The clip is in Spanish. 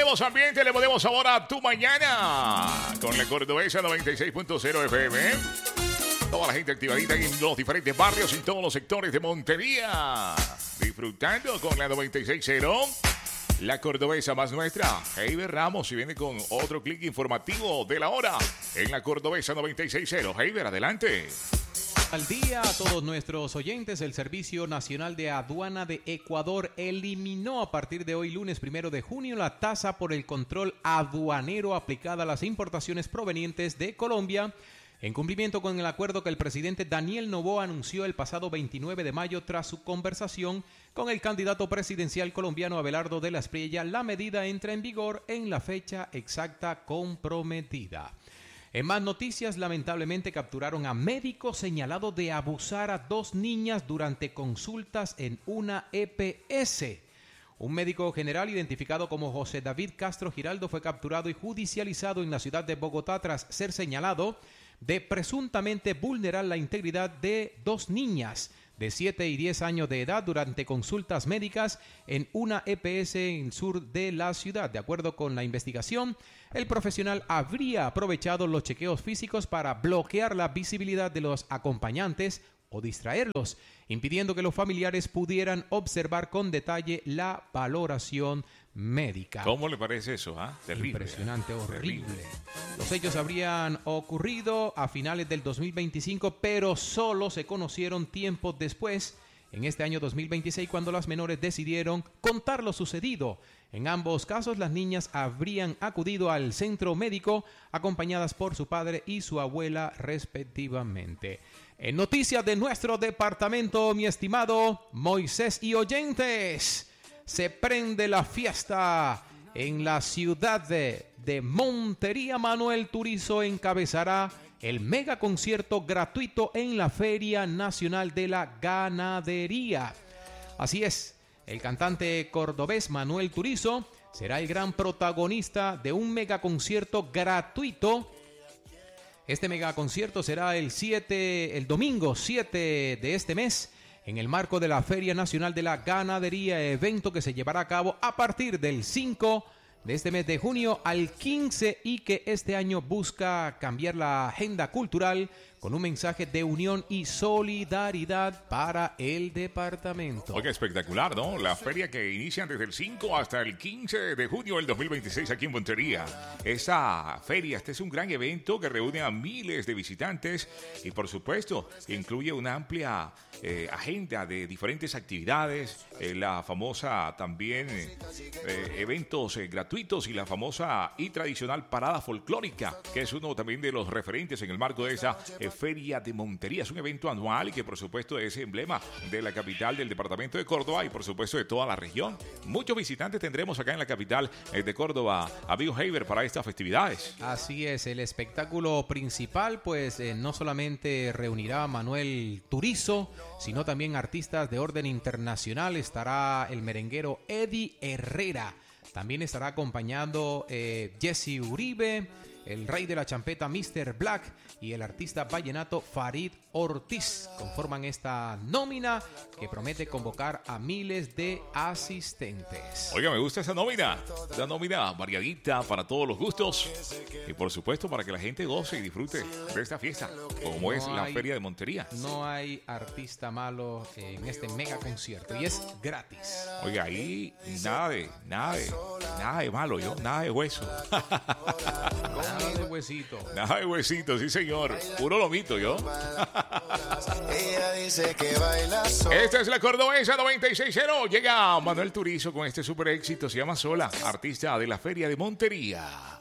ponemos ambiente, le ponemos sabor a tu mañana. Con la Cordobesa 96.0 FM. Toda la gente activadita en los diferentes barrios y todos los sectores de Montería. Disfrutando con la 96.0. La Cordobesa más nuestra. Heiber Ramos y viene con otro clic informativo de la hora. En la Cordobesa 96.0. Heiber, adelante. Al día a todos nuestros oyentes, el Servicio Nacional de Aduana de Ecuador eliminó a partir de hoy, lunes 1 de junio, la tasa por el control aduanero aplicada a las importaciones provenientes de Colombia, en cumplimiento con el acuerdo que el presidente Daniel Noboa anunció el pasado 29 de mayo tras su conversación con el candidato presidencial colombiano Abelardo de la Espriella. La medida entra en vigor en la fecha exacta comprometida. En más noticias, lamentablemente capturaron a médico señalado de abusar a 2 niñas durante consultas en una EPS. Un médico general identificado como José David Castro Giraldo fue capturado y judicializado en la ciudad de Bogotá tras ser señalado de presuntamente vulnerar la integridad de 2 niñas de 7 y 10 años de edad durante consultas médicas en una EPS en el sur de la ciudad. De acuerdo con la investigación, el profesional habría aprovechado los chequeos físicos para bloquear la visibilidad de los acompañantes o distraerlos, impidiendo que los familiares pudieran observar con detalle la valoración médica. ¿Cómo le parece eso? Terrible. Impresionante, horrible. Los hechos habrían ocurrido a finales del 2025, pero solo se conocieron tiempo después, en este año 2026, cuando las menores decidieron contar lo sucedido. En ambos casos, las niñas habrían acudido al centro médico acompañadas por su padre y su abuela, respectivamente. En noticias de nuestro departamento, mi estimado Moisés y oyentes, se prende la fiesta en la ciudad de Montería. Manuel Turizo encabezará el mega concierto gratuito en la Feria Nacional de la Ganadería. Así es, el cantante cordobés Manuel Turizo será el gran protagonista de un mega concierto gratuito. Este mega concierto será el domingo 7 de este mes, en el marco de la Feria Nacional de la Ganadería, evento que se llevará a cabo a partir del 5 de este mes de junio al 15 y que este año busca cambiar la agenda cultural con un mensaje de unión y solidaridad para el departamento. Oiga, espectacular, ¿no? La feria que inicia desde el 5 hasta el 15 de junio del 2026 aquí en Montería. Esta feria, este es un gran evento que reúne a miles de visitantes y, por supuesto, incluye una amplia agenda de diferentes actividades, la famosa también eventos gratuitos y la famosa y tradicional parada folclórica, que es uno también de los referentes en el marco de esa Feria de Montería. Es un evento anual y que por supuesto es emblema de la capital del departamento de Córdoba y por supuesto de toda la región. Muchos visitantes tendremos acá en la capital de Córdoba, amigo Heiber, para estas festividades. Así es, el espectáculo principal pues no solamente reunirá a Manuel Turizo, sino también artistas de orden internacional. Estará el merenguero Eddie Herrera. También estará acompañando Jesse Uribe, el rey de la champeta Mr. Black y el artista vallenato Farid Ortiz. Conforman esta nómina que promete convocar a miles de asistentes. Oiga, me gusta esa nómina variadita para todos los gustos y por supuesto para que la gente goce y disfrute de esta fiesta, como es la Feria de Montería. No hay artista malo en este mega concierto y es gratis. Oiga, ahí nada de malo, nada de hueso. Nada de huesito. Nada de huesito, sí señor. Puro lomito, yo. Ella dice que baila sola. Esta es la Cordobesa 96.0. Llega Manuel Turizo con este super éxito. Se llama Sola, artista de la Feria de Montería.